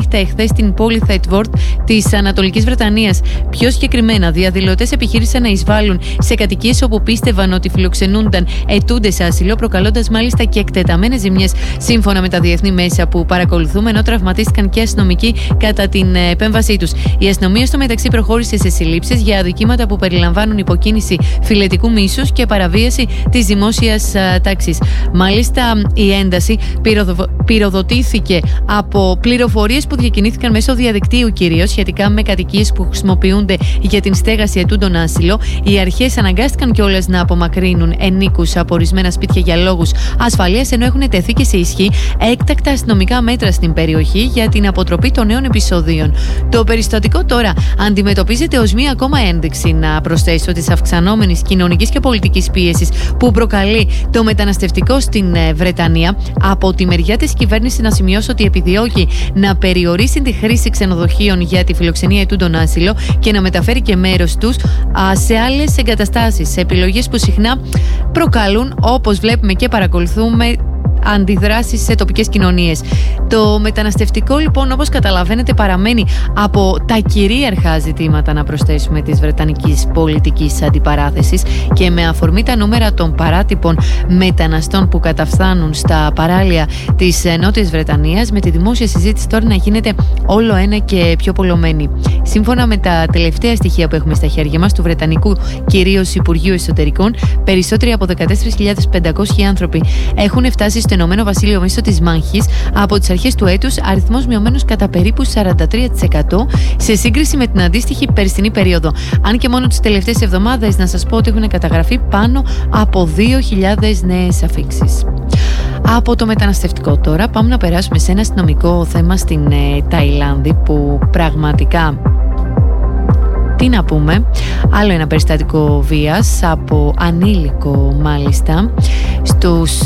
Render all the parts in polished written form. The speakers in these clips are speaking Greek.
νύχτα εχθές στην πόλη Θάιτβορθ της Ανατολικής Βρετανίας. Πιο συγκεκριμένα, διαδηλωτές επιχείρησαν να εισβάλλουν σε κατοικίες όπου πίστευαν ότι φιλοξενούνταν ετούντες σε άσυλο, προκαλώντας μάλιστα και εκτεταμένες ζημιές, σύμφωνα με τα διεθνή μέσα που παρακολουθούμε, ενώ τραυματίστηκαν και αστυνομικοί κατά την επέμβασή τους. Η αστυνομία στο μεταξύ προχώρησε σε συλλήψεις για αδικήματα που περιλαμβάνουν υποκίνηση φιλετικού μίσους και παραβίαση της δημόσιας τάξης. Μάλιστα, η ένταση πυροδοτήθηκε από πληροφορίες που διακινήθηκαν μέσω διαδικτύου, κυρίως σχετικά με κατοικίες που χρησιμοποιούνται για την στέγαση ετούντων άσυλο. Οι αρχές αναγκάστηκαν κιόλας να απομακρύνουν ενίκους από ορισμένα σπίτια για λόγους ασφαλείας, ενώ έχουν τεθεί και σε ισχύ έκτακτα αστυνομικά μέτρα στην περιοχή για την αποτροπή των νέων επεισοδίων. Το περιστατικό τώρα αντιμετωπίζεται ως μία ακόμα ένδειξη, να προσθέσω, της αυξανόμενης κοινωνικής και πολιτικής πίεσης που προκαλεί το μεταναστευτικό στην Βρετανία. Από τη μεριά της κυβέρνησης, να σημειώσω ότι επιδιώκει να περιορίσει τη χρήση ξενοδοχείων για τη φιλοξενία ετούντων άσυλο και να μεταφέρει και μέρος τους σε άλλες εγκαταστάσεις, σε επιλογές που συχνά προκαλούν, όπως βλέπουμε και παρακολουθούμε, αντιδράσεις σε τοπικές κοινωνίες. Το μεταναστευτικό, λοιπόν, όπως καταλαβαίνετε, παραμένει από τα κυρίαρχα ζητήματα, να προσθέσουμε, της βρετανικής πολιτικής αντιπαράθεσης, και με αφορμή τα νούμερα των παράτυπων μεταναστών που καταφθάνουν στα παράλια της Νότιας Βρετανίας, με τη δημόσια συζήτηση τώρα να γίνεται όλο ένα και πιο πολλωμένη. Σύμφωνα με τα τελευταία στοιχεία που έχουμε στα χέρια μας, του Βρετανικού κυρίως Υπουργείου Εσωτερικών, περισσότεροι από 14.500 άνθρωποι έχουν φτάσει στο Ηνωμένο Βασίλειο μέσω της μάχης από τις αρχές του έτους, αριθμός μειωμένος κατά περίπου 43% σε σύγκριση με την αντίστοιχη περσινή περίοδο. Αν και μόνο τις τελευταίες εβδομάδες, να σας πω ότι έχουν καταγραφεί πάνω από 2.000 νέες αφίξεις. Από το μεταναστευτικό τώρα πάμε να περάσουμε σε ένα αστυνομικό θέμα στην Ταϊλάνδη, που πραγματικά, τι να πούμε, άλλο ένα περιστατικό βίας από ανήλικο μάλιστα στους...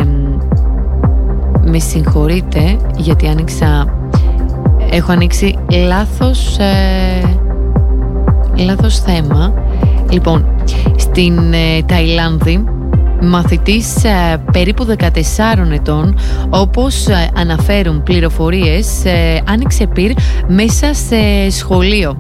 με συγχωρείτε γιατί έχω ανοίξει λάθος θέμα. Λοιπόν, στην Ταϊλάνδη, μαθητής περίπου 14 ετών, όπως αναφέρουν πληροφορίες, άνοιξε πυρ μέσα σε σχολείο.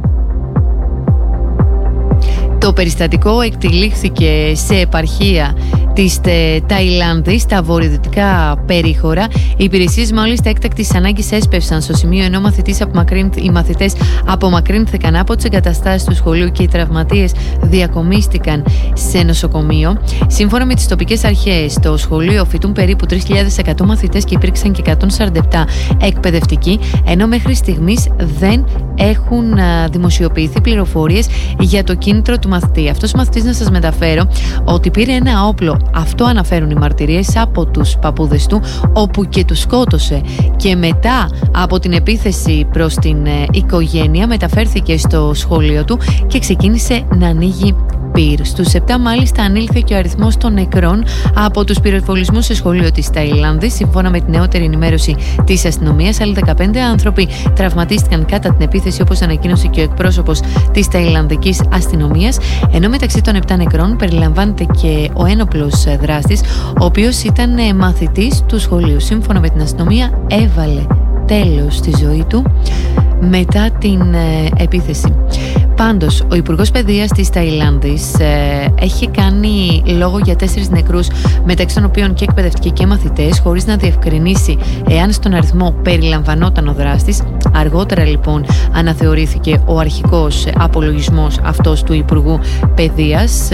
Το περιστατικό εκτελήχθηκε σε επαρχία της Ταϊλάνδης, στα βορειοδυτικά περίχωρα. Οι υπηρεσίες μάλιστα έκτακτης ανάγκης έσπευσαν στο σημείο, ενώ οι μαθητές απομακρύνθηκαν από τις εγκαταστάσεις του σχολείου και οι τραυματίες διακομίστηκαν σε νοσοκομείο. Σύμφωνα με τις τοπικές αρχές, στο σχολείο φοιτούν περίπου 3.100 μαθητές και υπήρξαν και 147 εκπαιδευτικοί, ενώ μέχρι στιγμής δεν έχουν δημοσιοποιηθεί πληροφορίες για το κίνητρο του μαθητή. Αυτός ο μαθητής, να σας μεταφέρω, ότι πήρε ένα όπλο, αυτό αναφέρουν οι μαρτυρίες, από τους παππούδες του, όπου και τους σκότωσε, και μετά από την επίθεση προς την οικογένεια μεταφέρθηκε στο σχολείο του και ξεκίνησε να ανοίγει πυρ. Στους 7 μάλιστα ανήλθε και ο αριθμός των νεκρών από τους πυροβολισμούς σε σχολείο της Ταϊλάνδης. Σύμφωνα με την νεότερη ενημέρωση της αστυνομίας, άλλοι 15 άνθρωποι τραυματίστηκαν κατά την επίθεση, όπως ανακοίνωσε και ο εκπρόσωπος της Ταϊλανδικής αστυνομίας, ενώ μεταξύ των 7 νεκρών περιλαμβάνεται και ο ένοπλος δράστης, ο οποίος ήταν μαθητής του σχολείου. Σύμφωνα με την αστυνομία, έβαλε τέλος στη ζωή του μετά την επίθεση. Πάντως, ο Υπουργός Παιδείας της Ταϊλάνδης έχει κάνει λόγο για 4 νεκρούς, μεταξύ των οποίων και εκπαιδευτικοί και μαθητές, χωρίς να διευκρινίσει εάν στον αριθμό περιλαμβανόταν ο δράστης. Αργότερα, λοιπόν, αναθεωρήθηκε ο αρχικός απολογισμός αυτός του Υπουργού Παιδείας.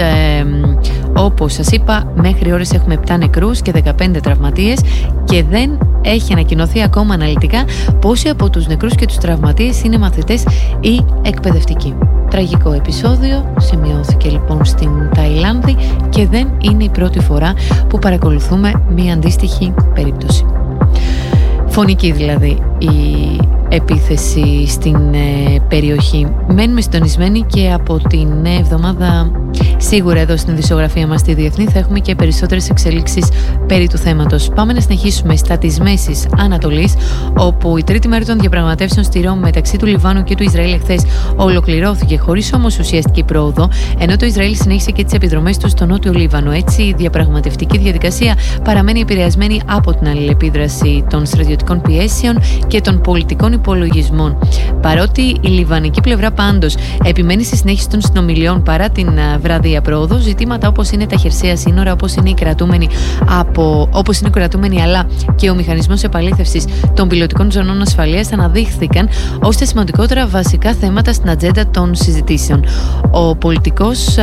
Όπως σας είπα, μέχρι ώρες έχουμε 7 νεκρούς και 15 τραυματίες και δεν έχει ανακοινωθεί ακόμα αναλυτικά πόσοι από τους νεκρούς και τους τραυματίες είναι μαθητές ή εκπαιδευτικοί. Τραγικό επεισόδιο σημειώθηκε λοιπόν στην Ταϊλάνδη και δεν είναι η πρώτη φορά που παρακολουθούμε μία αντίστοιχη περίπτωση. Φωνική δηλαδή η επίθεση στην περιοχή. Μένουμε συντονισμένοι και από την εβδομάδα Σίγουρα εδώ στην ειδησιογραφία μας στη Διεθνή θα έχουμε και περισσότερες εξελίξεις περί του θέματος. Πάμε να συνεχίσουμε στα της Μέσης Ανατολής, όπου η τρίτη μέρα των διαπραγματεύσεων στη Ρώμη μεταξύ του Λιβάνου και του Ισραήλ εχθές ολοκληρώθηκε χωρίς όμως ουσιαστική πρόοδο, ενώ το Ισραήλ συνέχισε και τις επιδρομές του στο νότιο Λίβανο. Έτσι, η διαπραγματευτική διαδικασία παραμένει επηρεασμένη από την αλληλεπίδραση των στρατιωτικών πιέσεων και των πολιτικών υπολογισμών. Παρότι η λιβανική πλευρά πάντως επιμένει στη συνέχιση των συνομιλιών παρά την βραδία πρόοδο, ζητήματα όπως είναι τα χερσαία σύνορα, όπως είναι οι κρατούμενοι αλλά και ο μηχανισμός επαλήθευσης των πιλωτικών ζωνών ασφαλείας αναδείχθηκαν ως τα σημαντικότερα βασικά θέματα στην ατζέντα των συζητήσεων. Ο πολιτικός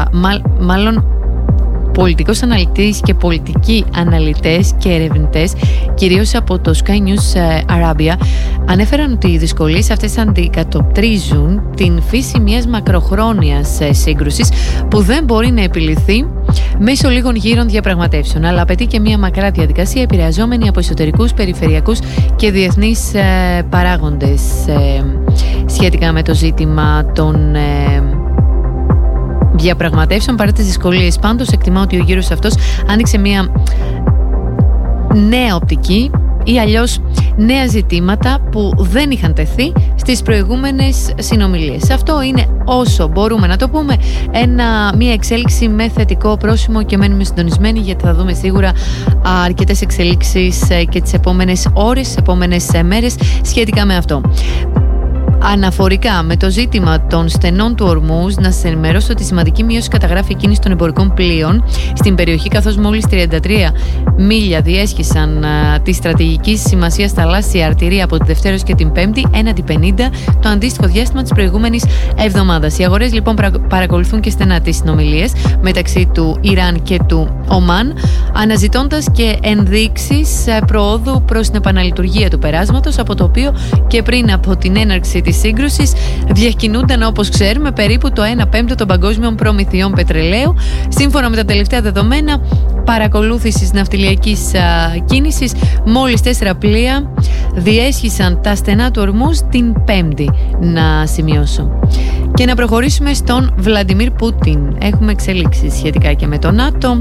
αναλυτής και πολιτικοί αναλυτές και ερευνητές, κυρίως από το Sky News Arabia, ανέφεραν ότι οι δυσκολίες αυτές αντικατοπτρίζουν την φύση μιας μακροχρόνιας σύγκρουσης που δεν μπορεί να επιληθεί μέσω λίγων γύρων διαπραγματεύσεων, αλλά απαιτεί και μια μακρά διαδικασία επηρεαζόμενη από εσωτερικούς, περιφερειακούς και διεθνείς παράγοντες. Σχετικά με το ζήτημα των διαπραγματεύσεων, παρά τις δυσκολίες πάντως, εκτιμά ότι ο γύρος αυτός άνοιξε μια νέα οπτική ή αλλιώς νέα ζητήματα που δεν είχαν τεθεί στις προηγούμενες συνομιλίες. Αυτό είναι, όσο μπορούμε να το πούμε, μια εξέλιξη με θετικό πρόσημο και μένουμε συντονισμένοι, γιατί θα δούμε σίγουρα αρκετές εξελίξεις και τις επόμενες ώρες, τις επόμενες μέρες σχετικά με αυτό. Αναφορικά με το ζήτημα των στενών του Ορμούζ, να σας ενημερώσω ότι σημαντική μείωση καταγράφει η κίνηση των εμπορικών πλοίων στην περιοχή, καθώς μόλις 33 μίλια διέσχισαν τη στρατηγική σημασία θαλάσσια αρτηρία από τη Δευτέρα και την Πέμπτη, έναντι 50 το αντίστοιχο διάστημα της προηγούμενης εβδομάδας. Οι αγορές λοιπόν παρακολουθούν και στενά τις συνομιλίες μεταξύ του Ιράν και του Ομάν, αναζητώντας και ενδείξεις προόδου προς την επαναλειτουργία του περάσματος, από το οποίο και πριν από την έναρξη της σύγκρουσης διακινούνταν, όπως ξέρουμε, περίπου το 1/5 των παγκόσμιων προμηθειών πετρελαίου. Σύμφωνα με τα τελευταία δεδομένα παρακολούθησης ναυτιλιακής κίνησης, μόλις 4 πλοία διέσχισαν τα στενά του Ορμούζ την Πέμπτη, να σημειώσω. Και να προχωρήσουμε στον Βλαντιμίρ Πούτιν. Έχουμε εξελίξεις σχετικά και με το ΝΑΤΟ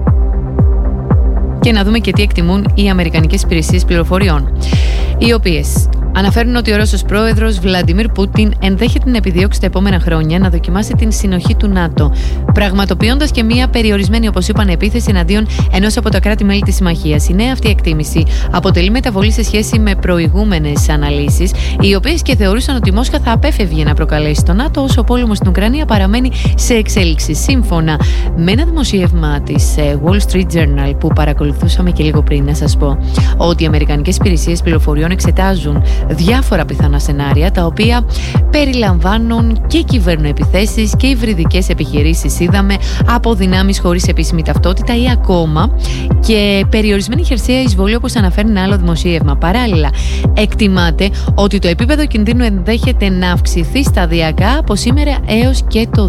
και να δούμε και τι εκτιμούν οι Αμερικανικές υπηρεσίες πληροφοριών, οι οποίες αναφέρουν ότι ο Ρώσος πρόεδρος Βλαντιμίρ Πούτιν ενδέχεται να επιδιώξει τα επόμενα χρόνια να δοκιμάσει την συνοχή του ΝΑΤΟ, πραγματοποιώντας και μια περιορισμένη, όπως είπαν, επίθεση εναντίον ενός από τα κράτη-μέλη της συμμαχίας. Η νέα αυτή εκτίμηση αποτελεί μεταβολή σε σχέση με προηγούμενες αναλύσεις, οι οποίες και θεωρούσαν ότι η Μόσχα θα απέφευγε να προκαλέσει το ΝΑΤΟ όσο ο πόλεμος στην Ουκρανία παραμένει σε εξέλιξη. Σύμφωνα με ένα δημοσίευμα της Wall Street Journal που παρακολουθούσαμε και λίγο πριν, να σας πω ότι οι Αμερικανικές υπηρεσίες πληροφοριών εξετάζουν διάφορα πιθανά σενάρια, τα οποία περιλαμβάνουν και κυβερνοεπιθέσεις και υβριδικές επιχειρήσεις, είδαμε, από δυνάμεις χωρίς επίσημη ταυτότητα ή ακόμα και περιορισμένη χερσαία εισβολή, όπως αναφέρει ένα άλλο δημοσίευμα. Παράλληλα, εκτιμάται ότι το επίπεδο κινδύνου ενδέχεται να αυξηθεί σταδιακά από σήμερα έως και το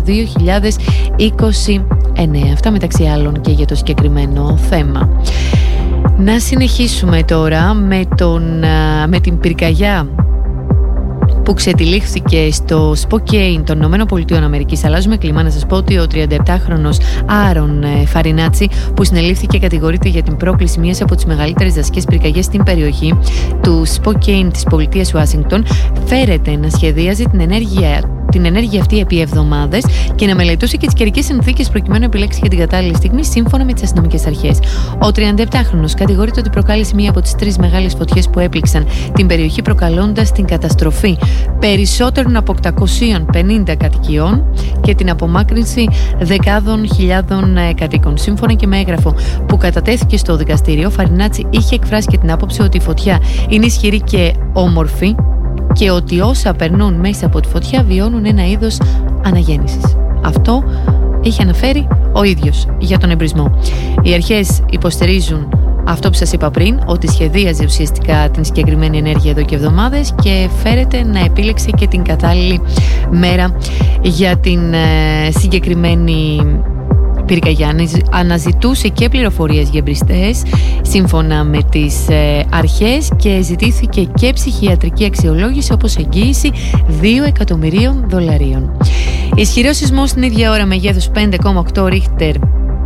2029. Αυτά μεταξύ άλλων και για το συγκεκριμένο θέμα. Να συνεχίσουμε τώρα με την πυρκαγιά που ξετυλίχθηκε στο Σποκέιν των ΗΠΑ. Αλλάζουμε κλίμα, να σας πω ότι ο 37χρονος Άρον Φαρινάτσι, που συνελήφθηκε, κατηγορείται για την πρόκληση μιας από τις μεγαλύτερες δασικές πυρκαγιές στην περιοχή του Σποκέιν της πολιτείας Ουάσιγκτον, φέρεται να σχεδίαζε την ενέργεια αυτή επί εβδομάδες και να μελετούσε και τις καιρικές συνθήκες προκειμένου να επιλέξει για την κατάλληλη στιγμή, σύμφωνα με τις αστυνομικές αρχές. Ο 37χρονος κατηγορείται ότι προκάλεσε μία από τις 3 μεγάλες φωτιές που έπληξαν την περιοχή, προκαλώντας την καταστροφή περισσότερων από 850 κατοικιών και την απομάκρυνση δεκάδων χιλιάδων κατοίκων. Σύμφωνα και με έγγραφο που κατατέθηκε στο δικαστήριο, ο Φαρινάτσι είχε εκφράσει και την άποψη ότι η φωτιά είναι ισχυρή και όμορφη και ότι όσα περνούν μέσα από τη φωτιά βιώνουν ένα είδος αναγέννησης. Αυτό είχε αναφέρει ο ίδιος για τον εμπρισμό. Οι αρχές υποστηρίζουν αυτό που σας είπα πριν, ότι σχεδίαζε ουσιαστικά την συγκεκριμένη ενέργεια εδώ και εβδομάδες και φέρεται να επίλεξε και την κατάλληλη μέρα για την συγκεκριμένη πυρκαγιά. Αναζητούσε και πληροφορίες για εμπριστές σύμφωνα με τις αρχές και ζητήθηκε και ψυχιατρική αξιολόγηση, όπως εγγύηση $2 εκατομμυρίων. Ισχυρός σεισμός την ίδια ώρα μεγέθους 5,8 ρίχτερ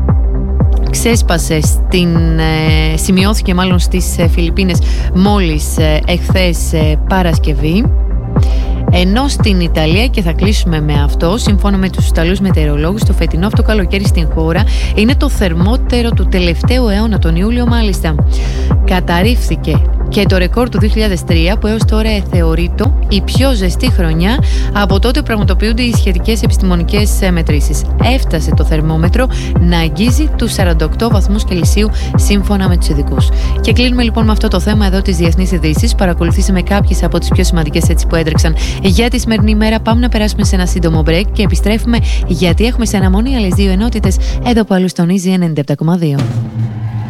σημειώθηκε μάλλον στις Φιλιππίνες μόλις εχθές Παρασκευή. Ενώ στην Ιταλία, και θα κλείσουμε με αυτό, σύμφωνα με τους Ιταλούς μετεωρολόγους, το φετινό αυτό καλοκαίρι στην χώρα είναι το θερμότερο του τελευταίου αιώνα, τον Ιούλιο μάλιστα. Καταρρίφθηκε και το ρεκόρ του 2003, που έως τώρα θεωρείται η πιο ζεστή χρονιά από τότε που πραγματοποιούνται οι σχετικές επιστημονικές μετρήσεις. Έφτασε το θερμόμετρο να αγγίζει τους 48 βαθμούς Κελσίου σύμφωνα με τους ειδικούς. Και κλείνουμε λοιπόν με αυτό το θέμα εδώ τις διεθνείς ειδήσεις. Παρακολουθήσαμε κάποιες από τις πιο σημαντικές έτσι που έτρεξαν για τη σημερινή ημέρα. Πάμε να περάσουμε σε ένα σύντομο break και επιστρέφουμε, γιατί έχουμε σε αναμονή άλλες δύο ενότητες εδώ που αλλού τονίζει 97,2.